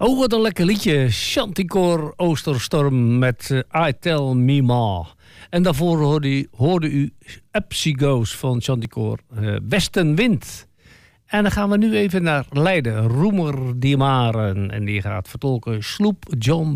Oh, wat een lekker liedje. Chanticor Oosterstorm met I Tell Me Ma. En daarvoor hoorde u Upsy Goes van Chanticor Westenwind. En dan gaan we nu even naar Leiden. Roemer die Maren. En die gaat vertolken Sloep John